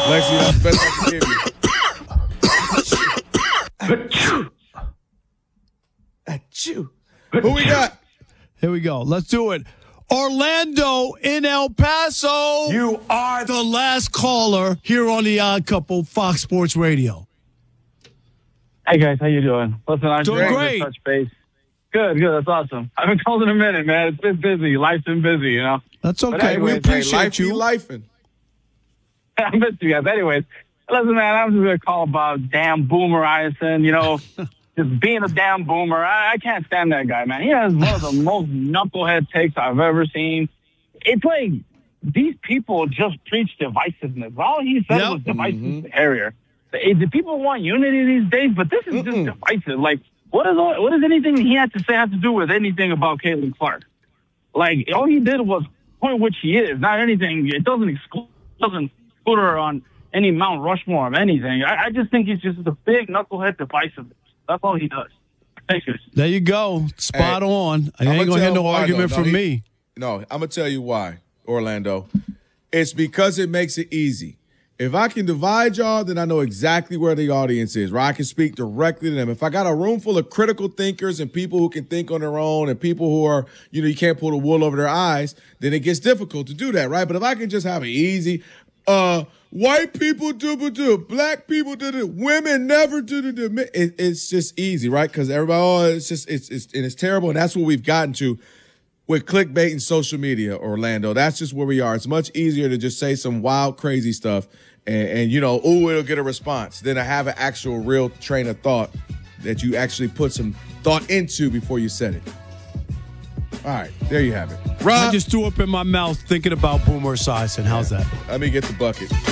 Lexi, that's the best I can give you. Achoo. Who we got? Here we go. Let's do it. Orlando in El Paso. You are The last caller here on the Odd Couple, Fox Sports Radio. Hey guys, how you doing? Listen, I'm Doing just great. touch base. Good. That's awesome. I haven't called in a minute, man. It's been busy. Life's been busy, you know. That's But okay. We anyways, appreciate you. Lifing. I miss you guys. Anyways, listen, man. I'm just gonna call about damn Boomer Esiason. You know, just being a damn boomer. I can't stand that guy, man. He has one of the most knucklehead takes I've ever seen. It's like these people just preach divisiveness. All he said was divisive behavior. The people want unity these days, but this is just divisive. Like, what does anything he had to say have to do with anything about Caitlin Clark? Like, all he did was point which she is, not anything. It doesn't put her on any Mount Rushmore of anything. I just think he's just a big knucklehead divisiveness. That's all he does. Thank you. There you go. Spot Hey, on. I I'ma ain't going to hear tell no why, argument though. from me. No, I'm going to tell you why, Orlando. It's because it makes it easy. If I can divide y'all, then I know exactly where the audience is, right? I can speak directly to them. If I got a room full of critical thinkers and people who can think on their own and people who are, you can't pull the wool over their eyes, then it gets difficult to do that, right? But if I can just have it easy, white people do, black people do, women never do, it's just easy, right? Because everybody, it's terrible, and that's what we've gotten to with clickbait and social media, Orlando. That's just where we are. It's much easier to just say some wild, crazy stuff and it'll get a response than to have an actual real train of thought that you actually put some thought into before you said it. All right, there you have it. Rob, I just threw up in my mouth thinking about Boomer Esiason. How's that? let me get the bucket.